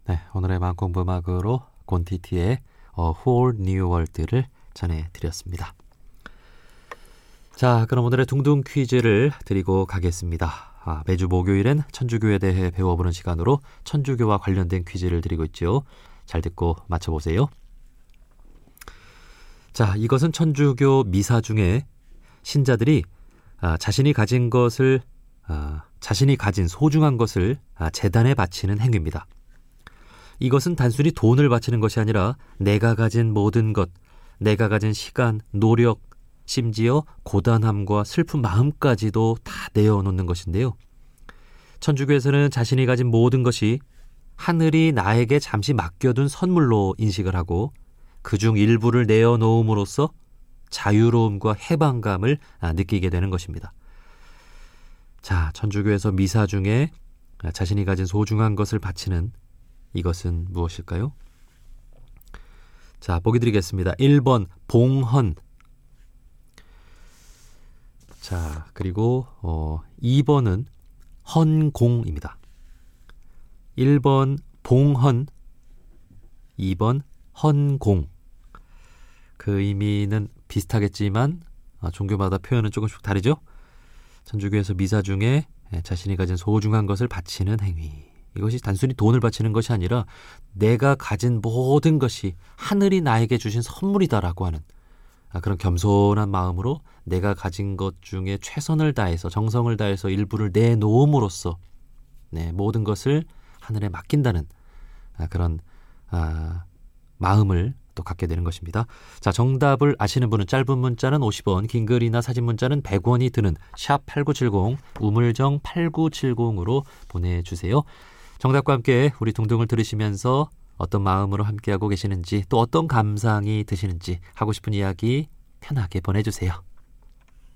네, 오늘의 마음공부 음악으로 곤티티의 A Whole New World를 전해드렸습니다. 자, 그럼 오늘의 둥둥 퀴즈를 드리고 가겠습니다. 매주 목요일엔 천주교에 대해 배워보는 시간으로 천주교와 관련된 퀴즈를 드리고 있죠. 잘 듣고 맞춰보세요. 자, 이것은 천주교 미사 중에 신자들이 자신이 가진 소중한 것을 제단에 바치는 행위입니다. 이것은 단순히 돈을 바치는 것이 아니라 내가 가진 모든 것, 내가 가진 시간, 노력, 심지어 고단함과 슬픈 마음까지도 다 내어놓는 것인데요. 천주교에서는 자신이 가진 모든 것이 하늘이 나에게 잠시 맡겨둔 선물로 인식을 하고 그중 일부를 내어놓음으로써 자유로움과 해방감을 느끼게 되는 것입니다. 자, 천주교에서 미사 중에 자신이 가진 소중한 것을 바치는 이것은 무엇일까요? 자, 보기 드리겠습니다. 1번 봉헌. 자, 그리고 2번은 헌공입니다. 1번 봉헌, 2번 헌공. 그 의미는 비슷하겠지만 종교마다 표현은 조금씩 다르죠? 천주교에서 미사 중에 자신이 가진 소중한 것을 바치는 행위. 이것이 단순히 돈을 바치는 것이 아니라 내가 가진 모든 것이 하늘이 나에게 주신 선물이다라고 하는 그런 겸손한 마음으로 내가 가진 것 중에 최선을 다해서 정성을 다해서 일부를 내놓음으로써 모든 것을 하늘에 맡긴다는 그런 마음을 또 갖게 되는 것입니다. 자, 정답을 아시는 분은 짧은 문자는 50원, 긴 글이나 사진 문자는 100원이 드는 샵8970, 우물정 8970으로 보내주세요. 정답과 함께 우리 둥둥을 들으시면서 어떤 마음으로 함께하고 계시는지 또 어떤 감상이 드시는지 하고 싶은 이야기 편하게 보내주세요.